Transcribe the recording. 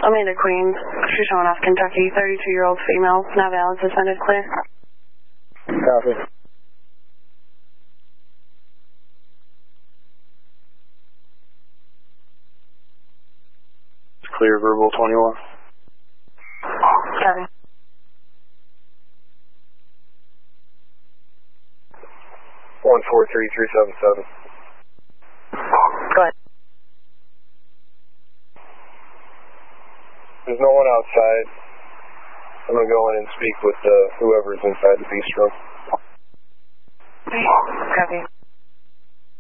Amanda Queen. She's showing off Kentucky. 32-year-old female. Not valid. Suspended. Clear. Copy. Clear, verbal 21. Copy. One 43377. Go ahead. There's no one outside. I'm going to go in and speak with whoever's inside the bistro. Copy.